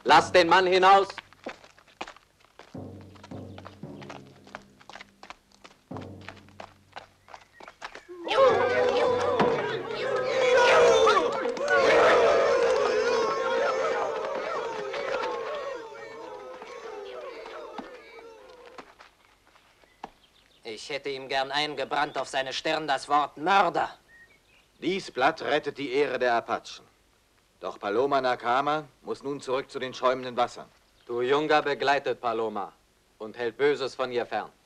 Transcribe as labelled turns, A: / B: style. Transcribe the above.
A: Lasst den Mann hinaus!
B: Ich hätte ihm gern eingebrannt auf seine Stirn das Wort Mörder.
C: Dies Blatt rettet die Ehre der Apachen. Doch Paloma Nakama muss nun zurück zu den schäumenden Wassern.
A: Du Junger begleitet Paloma und hält Böses von ihr fern.